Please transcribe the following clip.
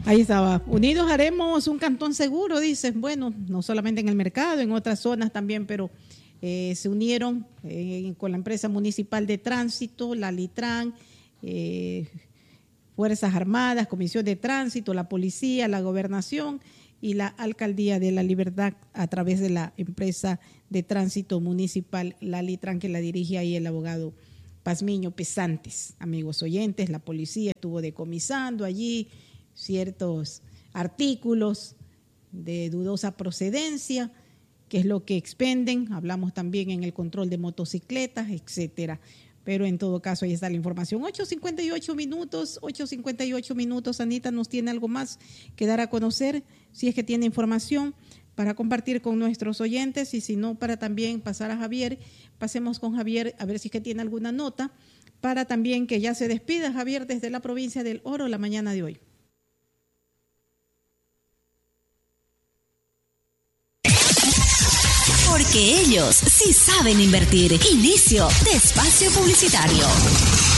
Ahí estaba. Unidos haremos un cantón seguro, dices. Bueno, no solamente en el mercado, en otras zonas también, pero se unieron con la empresa municipal de tránsito, la Litran, Fuerzas Armadas, Comisión de Tránsito, la Policía, la Gobernación y la Alcaldía de la Libertad a través de la empresa de tránsito municipal, la Litran, que la dirige ahí el abogado Pazmiño Pesantes. Amigos oyentes, la policía estuvo decomisando allí ciertos artículos de dudosa procedencia, que es lo que expenden. Hablamos también en el control de motocicletas, etcétera. Pero en todo caso, ahí está la información. 8:58 minutos. Anita, ¿nos tiene algo más que dar a conocer? Si es que tiene información para compartir con nuestros oyentes, y si no, para también pasar a Javier. Pasemos con Javier a ver si es que tiene alguna nota para también que ya se despida Javier desde la provincia del Oro la mañana de hoy. Porque ellos sí saben invertir. Inicio de espacio publicitario.